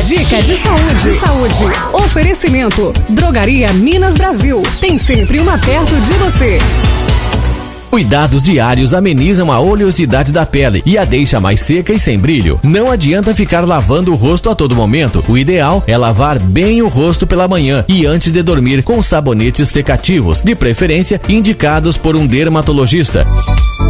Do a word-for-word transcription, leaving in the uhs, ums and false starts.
Dica de saúde. Saúde. Oferecimento. Drogaria Minas Brasil. Tem sempre uma perto de você. Cuidados diários amenizam a oleosidade da pele e a deixa mais seca e sem brilho. Não adianta ficar lavando o rosto a todo momento. O ideal é lavar bem o rosto pela manhã e antes de dormir com sabonetes secativos, de preferência indicados por um dermatologista.